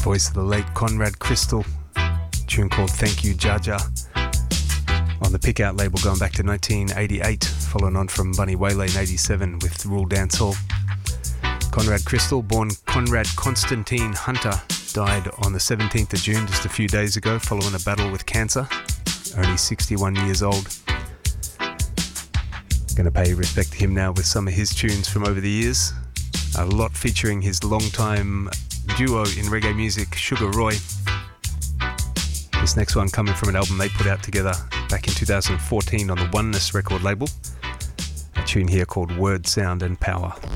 voice of the late Conrad Crystal, tune called Thank You Jaja, on the Pickout label going back to 1988, following on from Bunny Waylay in 87 with Rule Dancehall. Conrad Crystal, born Conrad Constantine Hunter, died on the 17th of June, just a few days ago, following a battle with cancer, only 61 years old. Going to pay respect to him now with some of his tunes from over the years, a lot featuring his longtime duo in reggae music, Sugar Roy. This next one coming from an album they put out together back in 2014 on the Oneness record label. A tune here called Word, Sound and Power.